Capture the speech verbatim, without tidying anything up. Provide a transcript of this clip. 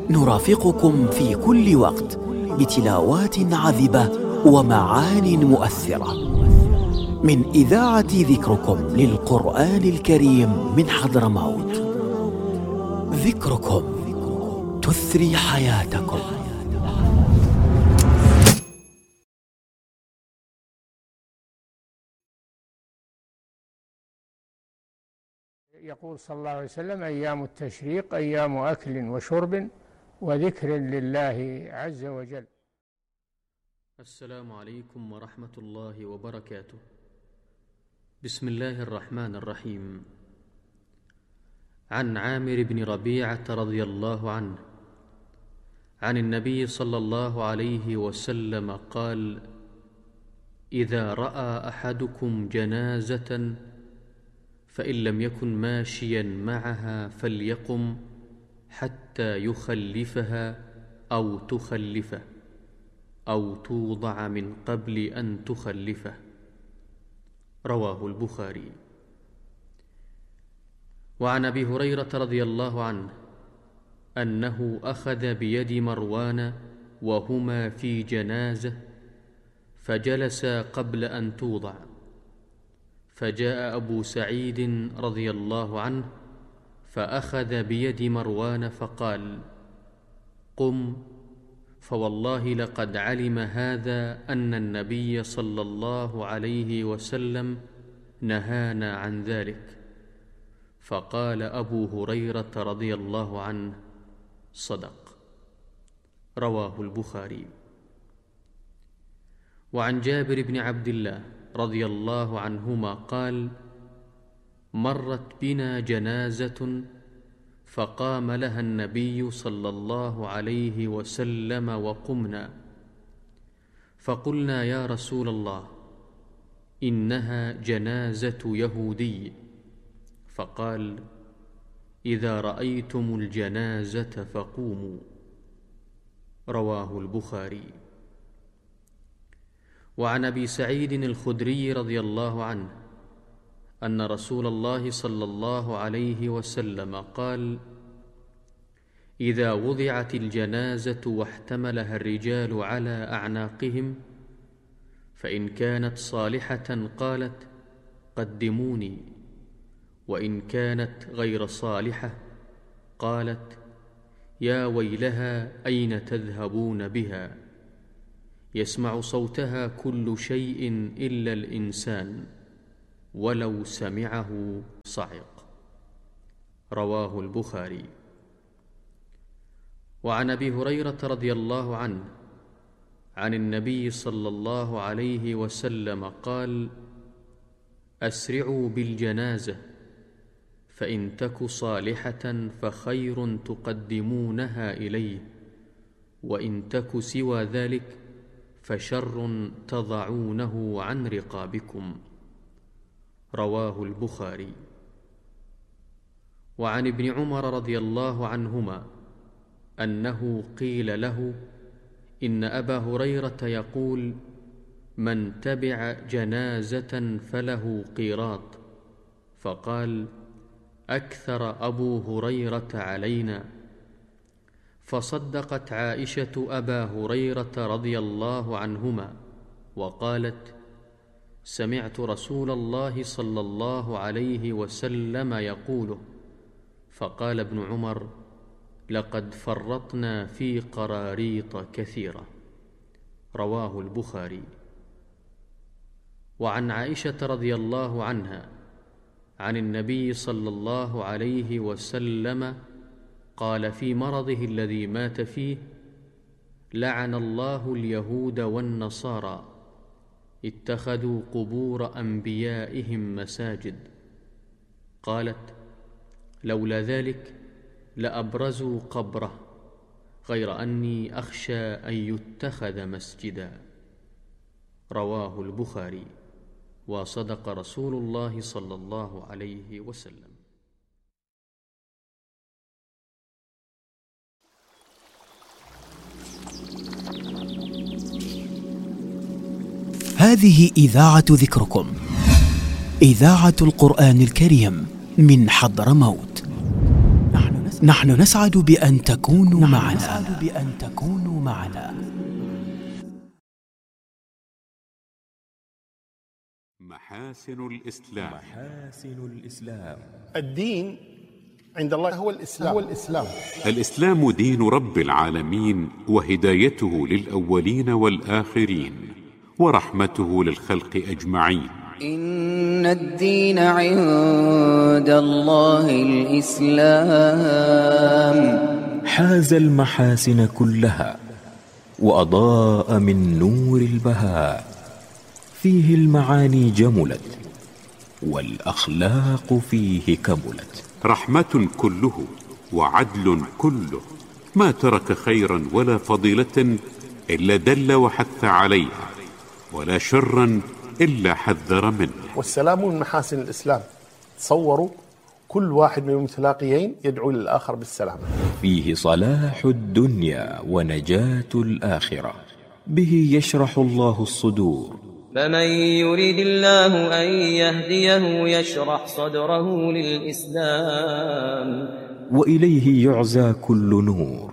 نرافقكم في كل وقت بتلاوات عذبة ومعان مؤثرة من إذاعة ذكركم للقرآن الكريم من حضرموت. ذكركم تثري حياتكم. يقول صلى الله عليه وسلم: أيام التشريق أيام أكل وشرب وذكر لله عز وجل. السلام عليكم ورحمة الله وبركاته. بسم الله الرحمن الرحيم. عن عامر بن ربيعة رضي الله عنه عن النبي صلى الله عليه وسلم قال: إذا رأى أحدكم جنازة فإن لم يكن ماشيا معها فليقم حتى يخلفها أو تخلفه أو توضع من قبل أن تخلفه. رواه البخاري. وعن أبي هريرة رضي الله عنه أنه أخذ بيد مروان وهما في جنازة فجلسا قبل أن توضع، فجاء أبو سعيد رضي الله عنه فأخذ بيد مروان فقال: قم، فوالله لقد علم هذا أن النبي صلى الله عليه وسلم نهانا عن ذلك. فقال أبو هريرة رضي الله عنه: صدق. رواه البخاري. وعن جابر بن عبد الله رضي الله عنهما قال: مرت بنا جنازة فقام لها النبي صلى الله عليه وسلم وقمنا، فقلنا: يا رسول الله، إنها جنازة يهودي. فقال: إذا رأيتم الجنازة فقوموا. رواه البخاري. وعن أبي سعيد الخدري رضي الله عنه أن رسول الله صلى الله عليه وسلم قال: إذا وضعت الجنازة واحتملها الرجال على أعناقهم فإن كانت صالحة قالت: قدموني، وإن كانت غير صالحة قالت: يا ويلها أين تذهبون بها؟ يسمع صوتها كل شيء إلا الإنسان، ولو سمعه صعق. رواه البخاري. وعن أبي هريرة رضي الله عنه عن النبي صلى الله عليه وسلم قال: أسرعوا بالجنازة، فإن تك صالحة فخير تقدمونها إليه، وإن تك سوى ذلك فشر تضعونه عن رقابكم. رواه البخاري. وعن ابن عمر رضي الله عنهما أنه قيل له: إن أبا هريرة يقول: من تبع جنازة فله قيراط. فقال: أكثر أبو هريرة علينا. فصدقت عائشة أبا هريرة رضي الله عنهما وقالت: سمعت رسول الله صلى الله عليه وسلم يقوله. فقال ابن عمر: لقد فرطنا في قراريط كثيرة. رواه البخاري. وعن عائشة رضي الله عنها عن النبي صلى الله عليه وسلم قال في مرضه الذي مات فيه: لعن الله اليهود والنصارى اتخذوا قبور أنبيائهم مساجد. قالت: لولا ذلك لأبرزوا قبره، غير أني أخشى أن يتخذ مسجدا. رواه البخاري. وصدق رسول الله صلى الله عليه وسلم. هذه إذاعة ذكركم، إذاعة القرآن الكريم من حضرموت. نحن نسعى نحن نسعد بأن تكونوا معنا نسعد بأن تكونوا معنا. محاسن الإسلام. محاسن الإسلام. الدين عند الله هو الإسلام. هو الإسلام. الإسلام دين رب العالمين، وهدايته للأولين والآخرين، ورحمته للخلق أجمعين. إن الدين عند الله الإسلام. حاز المحاسن كلها وأضاء من نور البهاء، فيه المعاني جملت والأخلاق فيه كملت. رحمة كله وعدل كله، ما ترك خيرا ولا فضيلة إلا دل وحث عليها، ولا شرا إلا حذر منه. والسلام من محاسن الإسلام. تصوروا كل واحد من المتلاقيين يدعو للآخر بالسلام. فيه صلاح الدنيا ونجاة الآخرة، به يشرح الله الصدور. فمن يريد الله أن يهديه يشرح صدره للإسلام، وإليه يعزى كل نور.